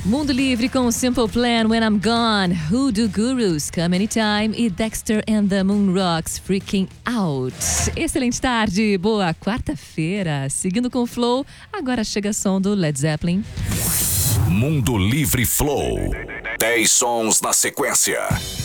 Mundo Livre com Simple Plan, When I'm Gone, Hoodoo Gurus, Come Anytime e Dexter and the Moon Rocks, Freaking Out. Excelente tarde, boa quarta-feira. Seguindo com o Flow, agora chega som do Led Zeppelin. Mundo Livre Flow. 10 sons na sequência.